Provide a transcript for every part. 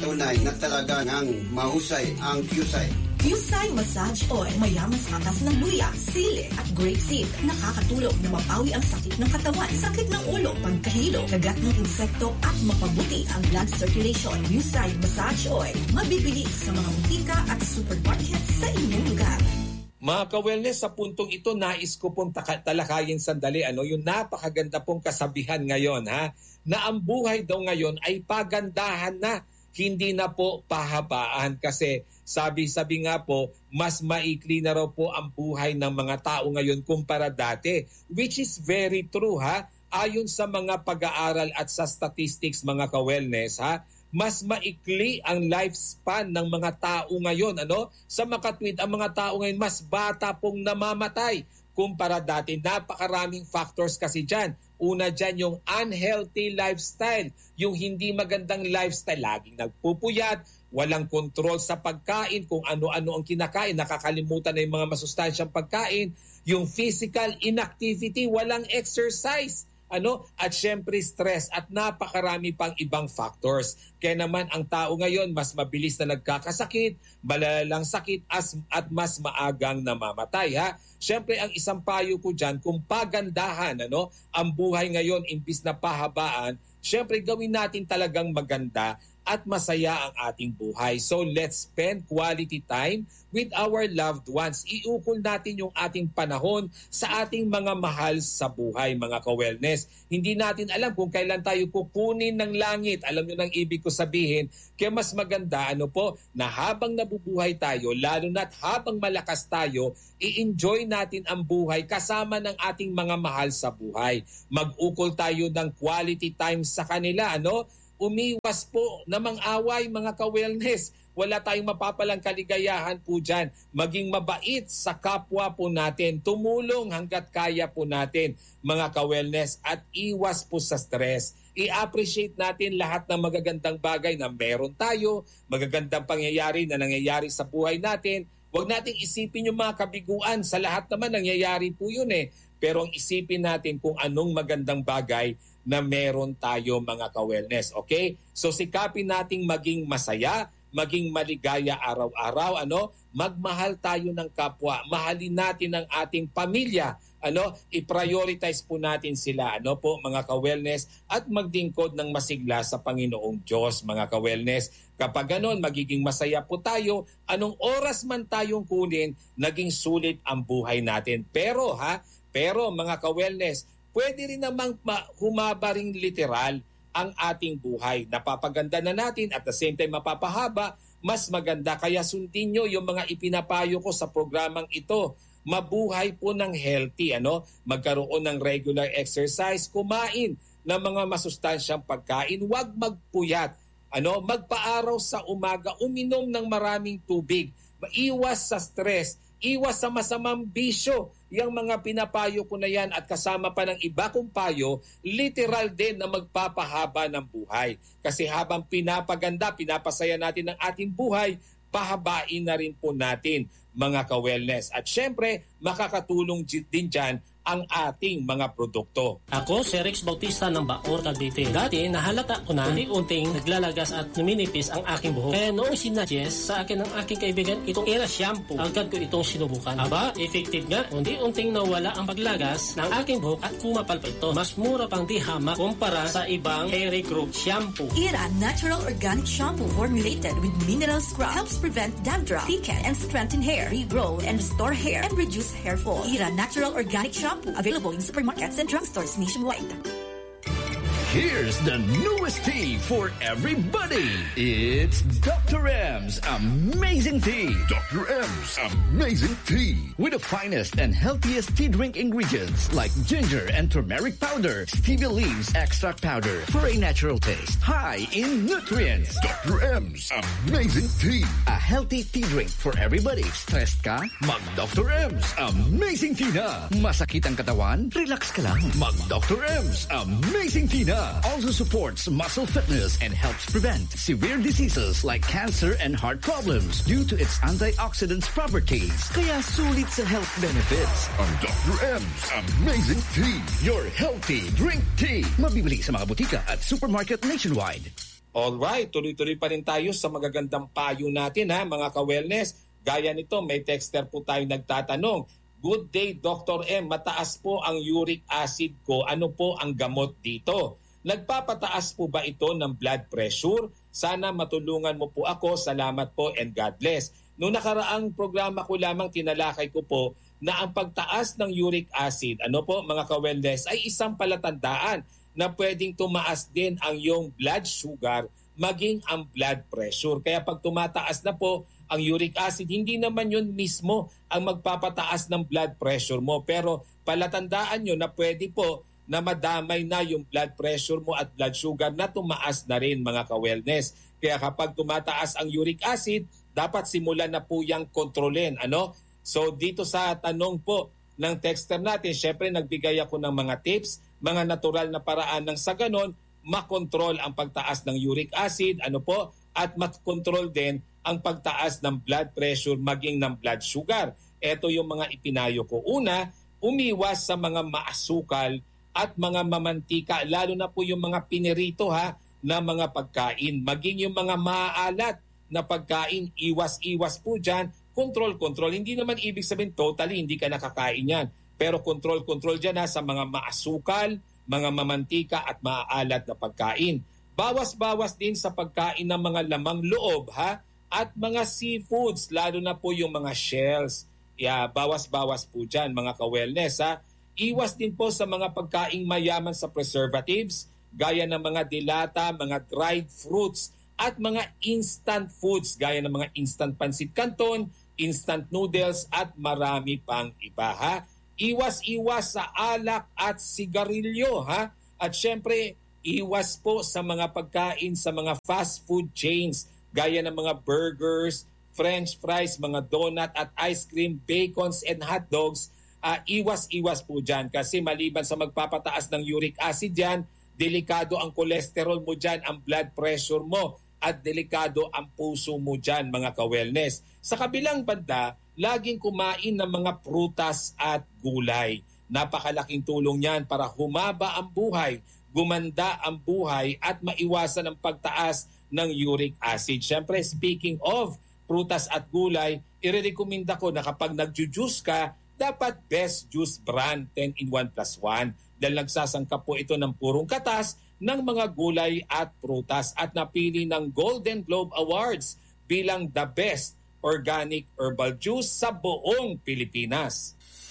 patunay na talaga ng mahusay ang QSI. QSI Massage Oil, mayaman sa katas ng luya, sili at grapeseed. Nakakatulong na mapawi ang sakit ng katawan, sakit ng ulo, pagkahilo, kagat ng insekto at mapabuti ang blood circulation. QSI Massage Oil, mabibili sa mga butika at supermarket sa inyong lugar. Mga ka-wellness, sa puntong ito, nais ko pong talakayin sandali yung napakaganda pong kasabihan ngayon, na ang buhay daw ngayon ay pagandahan na, hindi na po pahabaan, kasi sabi nga po, mas maikli na raw po ang buhay ng mga tao ngayon kumpara dati, which is very true ayon sa mga pag-aaral at sa statistics mga ka-wellness mas maikli ang lifespan ng mga tao ngayon. Sa makatwid, ang mga tao ngayon mas bata pong namamatay kumpara dati. Napakaraming factors kasi dyan. Una dyan yung unhealthy lifestyle, yung hindi magandang lifestyle. Laging nagpupuyat, walang kontrol sa pagkain, kung ano-ano ang kinakain, nakakalimutan na yung mga masustansyang pagkain, yung physical inactivity, walang exercise. At syempre stress at napakarami pang ibang factors. Kaya naman ang tao ngayon mas mabilis na nagkakasakit, malalang sakit at mas maagang namamatay. Syempre ang isang payo ko dyan, kung pagandahan ang buhay ngayon imbis na pahabaan, syempre gawin natin talagang maganda at masaya ang ating buhay. So let's spend quality time with our loved ones. Iukol natin yung ating panahon sa ating mga mahal sa buhay, mga ka-wellness. Hindi natin alam kung kailan tayo kukunin ng langit. Alam nyo nang ibig ko sabihin, kaya mas maganda na habang nabubuhay tayo, lalo na't habang malakas tayo, i-enjoy natin ang buhay kasama ng ating mga mahal sa buhay. Mag-ukol tayo ng quality time sa kanila, umiwas po na mang-away mga ka-wellness. Wala tayong mapapalang kaligayahan po dyan. Maging mabait sa kapwa po natin. Tumulong hanggat kaya po natin mga ka-wellness at iwas po sa stress. I-appreciate natin lahat ng magagandang bagay na meron tayo, magagandang pangyayari na nangyayari sa buhay natin. Huwag nating isipin yung mga kabiguan. Sa lahat naman nangyayari po yun Pero ang isipin natin kung anong magandang bagay na meron tayo mga ka-wellness. Okay? So sikapin nating maging masaya, maging maligaya araw-araw. Magmahal tayo ng kapwa. Mahalin natin ang ating pamilya. I-prioritize po natin sila. Mga ka-wellness, at magdingkod ng masigla sa Panginoong Diyos, mga ka-wellness. Kapag magiging masaya po tayo, anong oras man tayong kunin, naging sulit ang buhay natin. Pero mga ka-wellness, pwede rin namang humaba ring literal ang ating buhay. Napapaganda na natin at the same time mapapahaba, mas maganda. Kaya sundin nyo yung mga ipinapayo ko sa programang ito. Mabuhay po ng healthy, magkaroon ng regular exercise, kumain ng mga masustansyang pagkain, huwag magpuyat, magpaaraw sa umaga, uminom ng maraming tubig, maiwas sa stress, iwas sa masamang bisyo. Yung mga pinapayo ko na yan at kasama pa ng iba kong payo, literal din na magpapahaba ng buhay. Kasi habang pinapaganda, pinapasaya natin ang ating buhay, pahabain na rin po natin mga ka-wellness. At syempre, makakatulong din dyan ang ating mga produkto. Ako si Rex Bautista ng Bacoor, Cavite. Dati nahalata ko na unti-unting naglalagas at numinipis ang aking buhok. Kaya noong sinuggest sa akin ng aking kaibigan itong Era Shampoo, agad ko itong sinubukan. Aba, effective nga. Unti-unting nawala ang paglagas ng aking buhok at kumapal pa ito. Mas mura pang di hamak kumpara sa ibang hair regrowth shampoo. Era Natural Organic Shampoo formulated with mineral scrub helps prevent dandruff, thicken and strengthen hair, regrow and restore hair, and reduce hair fall. Era Natural Organic Shampoo, available in supermarkets and drugstores nationwide. Here's the newest tea for everybody. It's Dr. M's Amazing Tea. Dr. M's Amazing Tea. With the finest and healthiest tea drink ingredients like ginger and turmeric powder, stevia leaves extract powder for a natural taste. High in nutrients. Dr. M's Amazing Tea. A healthy tea drink for everybody. Stressed ka? Mag Dr. M's Amazing Tea na. Masakit ang katawan? Relax ka lang. Mag Dr. M's Amazing Tea na. Also supports muscle fitness and helps prevent severe diseases like cancer and heart problems due to its antioxidants properties. Kaya sulit sa health benefits. Ang Dr. M's Amazing Tea. Your healthy drink tea. Mabibili sa mga butika at supermarket nationwide. Alright, tuloy-tuloy pa rin tayo sa magagandang payo natin mga ka-wellness. Gaya nito, may texter po tayo nagtatanong. Good day, Dr. M. Mataas po ang uric acid ko. Ano po ang gamot dito? Nagpapataas po ba ito ng blood pressure? Sana matulungan mo po ako. Salamat po and God bless. Noong nakaraang programa ko lamang tinalakay ko po na ang pagtaas ng uric acid, mga ka-wellness, ay isang palatandaan na pwedeng tumaas din ang iyong blood sugar maging ang blood pressure. Kaya pag tumataas na po ang uric acid, hindi naman yun mismo ang magpapataas ng blood pressure mo. Pero palatandaan nyo na pwede po na madamay na yung blood pressure mo at blood sugar na tumaas na rin mga ka-wellness. Kaya kapag tumataas ang uric acid, dapat simulan na po yung kontrolin. So dito sa tanong po ng texter natin, syempre nagbigay ako ng mga tips, mga natural na paraan ng sa ganon, makontrol ang pagtaas ng uric acid, at makontrol din ang pagtaas ng blood pressure maging ng blood sugar. Ito yung mga ipinayo ko. Una, umiwas sa mga maasukal at mga mamantika, lalo na po yung mga pinirito na mga pagkain. Maging yung mga maaalat na pagkain, iwas-iwas po dyan. Control. Hindi naman ibig sabihin totally hindi ka nakakain yan. Pero control dyan sa mga maasukal, mga mamantika at maaalat na pagkain. Bawas-bawas din sa pagkain ng mga lamang loob at mga seafoods, lalo na po yung mga shells. Bawas-bawas po dyan mga ka-wellness. Iwas din po sa mga pagkain mayaman sa preservatives, gaya ng mga dilata, mga dried fruits at mga instant foods, gaya ng mga instant pansit canton, instant noodles at marami pang iba. Iwas-iwas sa alak at sigarilyo At syempre, iwas po sa mga pagkain sa mga fast food chains gaya ng mga burgers, french fries, mga donut at ice cream, bacons and hotdogs. Iwas-iwas po dyan kasi maliban sa magpapataas ng uric acid dyan, delikado ang cholesterol mo dyan, ang blood pressure mo at delikado ang puso mo dyan mga ka-wellness. Sa kabilang banda, laging kumain ng mga prutas at gulay. Napakalaking tulong yan para humaba ang buhay, gumanda ang buhay at maiwasan ang pagtaas ng uric acid. Siyempre, speaking of prutas at gulay, irerekomenda ko na kapag nagjujuice ka, dapat Best Juice brand 10-in-1+1 dahil nagsasangkap po ito ng purong katas ng mga gulay at prutas at napili ng Golden Globe Awards bilang the best organic herbal juice sa buong Pilipinas.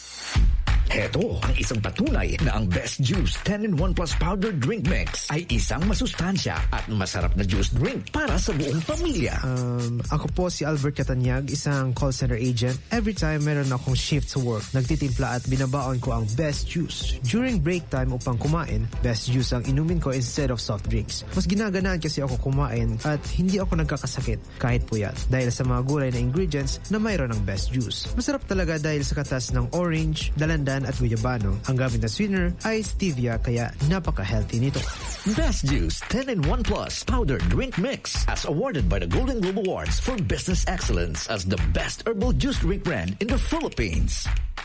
Heto ang isang patunay na ang Best Juice 10-in-1 Plus Powder Drink Mix ay isang masustansya at masarap na juice drink para sa buong pamilya. Ako po si Albert Catanyag, isang call center agent. Every time meron akong shift sa work, nagtitimpla at binabaon ko ang Best Juice. During break time upang kumain, Best Juice ang inumin ko instead of soft drinks. Mas ginaganaan kasi ako kumain at hindi ako nagkakasakit kahit puyat dahil sa mga gulay na ingredients na mayroon ng Best Juice. Masarap talaga dahil sa katas ng orange, dalandan at guyabano. Ang gamit na sweetener ay stevia kaya napaka-healthy nito. Best Juice 10-in-1 Plus Powder Drink Mix as awarded by the Golden Globe Awards for Business Excellence as the best herbal juice drink brand in the Philippines.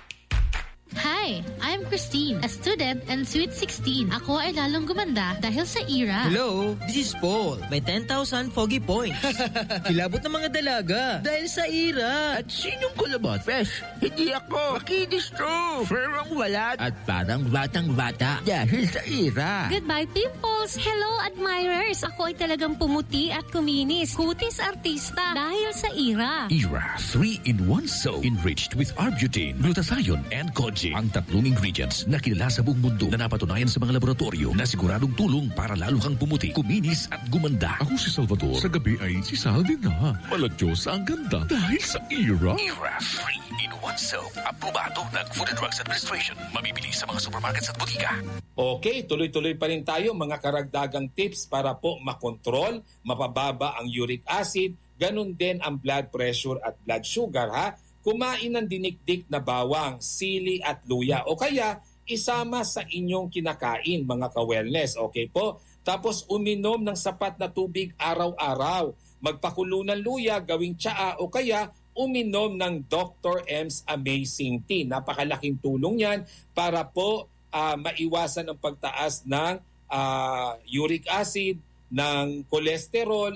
Hi, I'm Christine, a student and Sweet 16. Ako ay lalong gumanda dahil sa IRA. Hello, this is Paul. May 10,000 foggy points. Kilabot ng mga dalaga dahil sa IRA. At sinong kulabat? Fresh, hindi ako. Makinis to. Ferang walat. At parang batang-bata dahil sa IRA. Goodbye, pimples. Hello, admirers. Ako ay talagang pumuti at kuminis. Kutis artista dahil sa IRA. IRA 3-in-1 soap enriched with arbutane, glutathione, and kojic. Ang tatlong ingredients na kilala sa buong mundo na napatunayan sa mga laboratorio na siguradong tulong para lalo kang pumuti, kuminis at gumanda. Ako si Salvador. Sa gabi ay si Salvi na. Maladiyos ang ganda dahil sa IRA. IRA 3-in-1 soap. Aprobado ng Food and Drugs Administration. Mabibili sa mga supermarkets at butika. Okay, tuloy-tuloy pa rin tayo mga karagdagang tips para po makontrol, mapababa ang uric acid, ganun din ang blood pressure at blood sugar Kumain ng dinikdik na bawang, sili at luya o kaya isama sa inyong kinakain mga ka-wellness. Okay po? Tapos uminom ng sapat na tubig araw-araw. Magpakulo ng luya, gawing tsaa o kaya uminom ng Dr. M's Amazing Tea. Napakalaking tulong yan para po maiwasan ang pagtaas ng uric acid, ng cholesterol,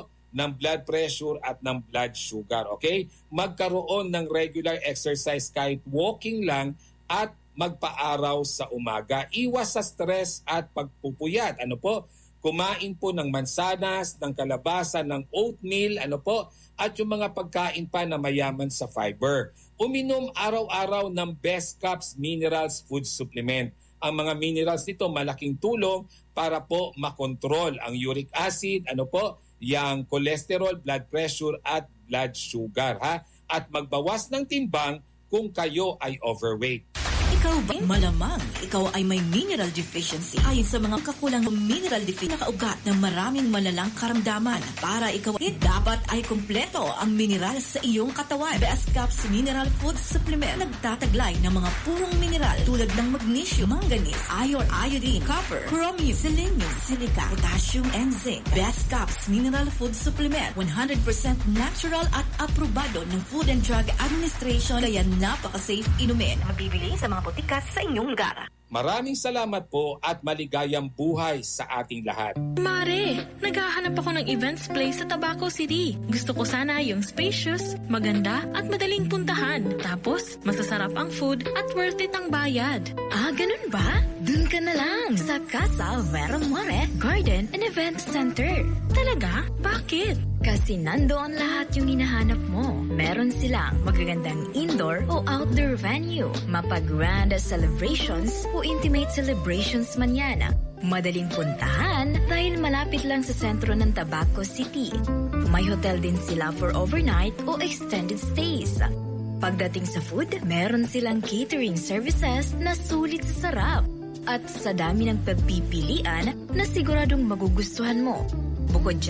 ng blood pressure at ng blood sugar. Okay? Magkaroon ng regular exercise kahit walking lang at magpaaraw sa umaga. Iwas sa stress at pagpupuyat. Kumain po ng mansanas, ng kalabasa, ng oatmeal, at yung mga pagkain pa na mayaman sa fiber. Uminom araw-araw ng Best Cups Minerals Food Supplement. Ang mga minerals nito malaking tulong para po makontrol ang uric acid, yang cholesterol, blood pressure at blood sugar, at magbawas ng timbang kung kayo ay overweight. Ikaw ba malamang ikaw ay may mineral deficiency? Ayon sa mga kakulang mineral deficiency, nakaugat ng maraming malalang karamdaman. Para ikaw dapat ay kumpleto ang mineral sa iyong katawan. Best Cups Mineral Food Supplement nagtataglay ng mga purong mineral tulad ng magnesium, manganese, iron, iodine, copper, chromium, selenium, silica, potassium, and zinc. Best Cups Mineral Food Supplement, 100% natural at aprobado ng Food and Drug Administration, kaya napaka-safe inumin. Mabibili sa mga botika sa inyong lugar. Maraming salamat po at maligayang buhay sa ating lahat. Mare, naghahanap ako ng events place sa Tabaco City. Gusto ko sana yung spacious, maganda at madaling puntahan. Tapos, masasarap ang food at worth it ang bayad. Ah, ganun ba? Dun ka na lang sa Casa Vera More Garden and Event Center. Talaga? Bakit? Kasi nandoon lahat yung hinahanap mo. Meron silang magagandang indoor o outdoor venue, mapag-grand celebrations o intimate celebrations man yan. Madaling puntahan dahil malapit lang sa sentro ng Tabaco City. May hotel din sila for overnight o extended stays. Pagdating sa food, meron silang catering services na sulit sa sarap. At sa dami ng pagpipilian na siguradong magugustuhan mo. Bukod